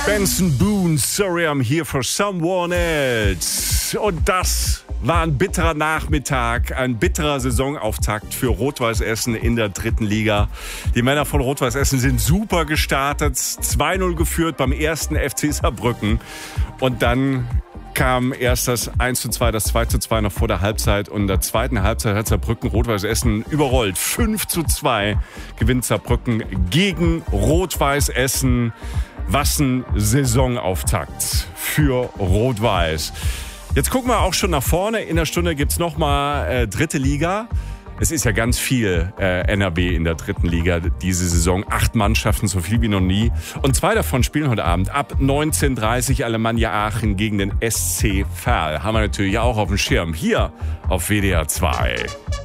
Benson Boone, sorry I'm here for someone else. Und das war ein bitterer Nachmittag, ein bitterer Saisonauftakt für Rot-Weiß Essen in der 3. Liga. Die Männer von Rot-Weiß Essen sind super gestartet, 2-0 geführt beim ersten FC Saarbrücken. Und dann kam erst das 1:2, das 2:2 noch vor der Halbzeit. Und in der zweiten Halbzeit hat Saarbrücken Rot-Weiß Essen überrollt. 5:2 gewinnt Saarbrücken gegen Rot-Weiß Essen. Was ein Saisonauftakt für Rot-Weiß. Jetzt gucken wir auch schon nach vorne. In der Stunde gibt's nochmal 3. Liga. Es ist ja ganz viel NRW in der 3. Liga diese Saison. 8 Mannschaften, so viel wie noch nie. Und 2 davon spielen heute Abend ab 19:30 Alemannia Aachen gegen den SC Verl. Haben wir natürlich auch auf dem Schirm hier auf WDR 2.